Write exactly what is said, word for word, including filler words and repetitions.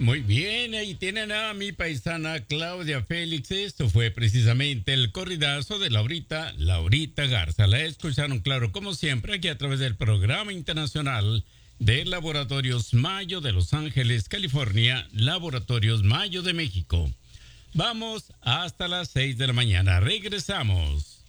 Muy bien, ahí tienen a mi paisana Claudia Félix. Esto fue precisamente el corridazo de Laurita, Laurita Garza. La escucharon, claro, como siempre, aquí a través del programa internacional de Laboratorios Mayo de Los Ángeles, California, Laboratorios Mayo de México. Vamos hasta las seis de la mañana. Regresamos.